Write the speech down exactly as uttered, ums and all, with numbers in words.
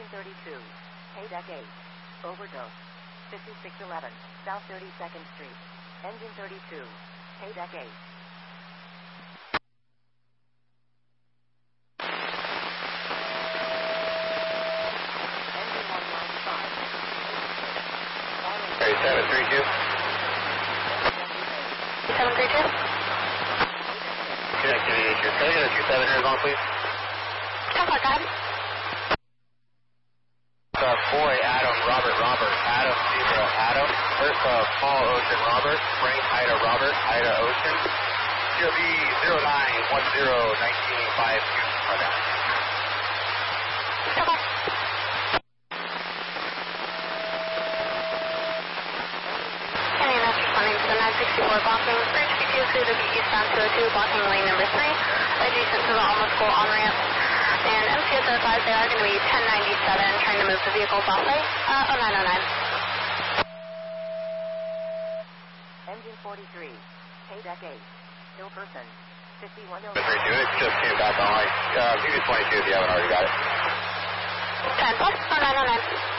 thirty-two, Paydeck eight, overdose, fifty-six eleven, South thirty-second Street. Engine thirty-two, Paydeck eight. Engine one ninety-five, seven three two. seven three two. Connectivity issue. Can I get a two seven here on, please? ten four, go ahead. Uh, boy, Adam, Robert, Robert, Adam, Zebra, Adam, First, uh, Paul, Ocean, Robert, Frank, Ida, Robert, Ida, Ocean, G O B zero nine one zero nineteen five two, Roger. ten four. N E M S responding to the nine sixty-four blocking, bridge B T O two W eastbound two oh two, blocking lane number three, adjacent to the Alma School on-ramp. And M C S advised they are going to be ten ninety-seven, trying to move the vehicles off-site, uh, oh nine oh nine. Engine forty-three, Paydeck eight, Hilperson, fifty-one oh. three two, it just came back online. Uh, P V twenty-two if you haven't already got it. ten plus, oh nine oh nine.